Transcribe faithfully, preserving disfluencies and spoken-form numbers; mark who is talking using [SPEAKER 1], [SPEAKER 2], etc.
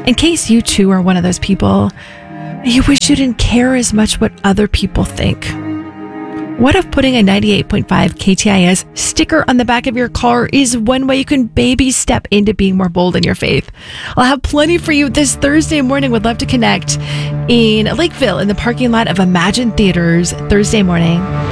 [SPEAKER 1] In case you too are one of those people, you wish you didn't care as much what other people think. What if putting a ninety-eight point five K T I S sticker on the back of your car is one way you can baby step into being more bold in your faith? I'll have plenty for you this Thursday morning. Would love to connect in Lakeville in the parking lot of Imagine Theaters Thursday morning.